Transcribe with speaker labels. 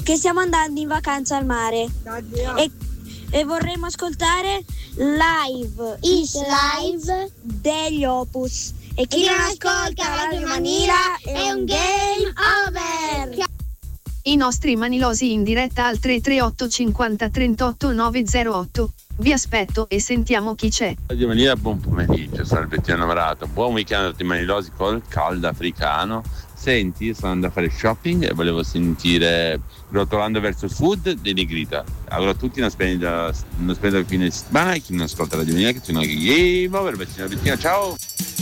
Speaker 1: che stiamo andando in vacanza al mare e vorremmo ascoltare Live
Speaker 2: Is Live
Speaker 1: degli Opus. E chi
Speaker 2: chi
Speaker 1: non
Speaker 2: non
Speaker 1: ascolta
Speaker 2: ascolta
Speaker 1: Radio
Speaker 2: Radio
Speaker 1: Manila
Speaker 2: è un game over.
Speaker 3: I nostri manilosi in diretta al 338 50 38 908. Vi aspetto e sentiamo chi c'è.
Speaker 4: Radio Manila, buon pomeriggio, sono Albertino Innamorato. Buon weekend a tutti i manilosi col caldo africano. Senti, sto andando a fare shopping e volevo sentire Rotolando verso Sud dei Negrita. Auguro a tutti una splendida fine settimana e chi non ascolta Radio Manila che c'è una game over. Ciao!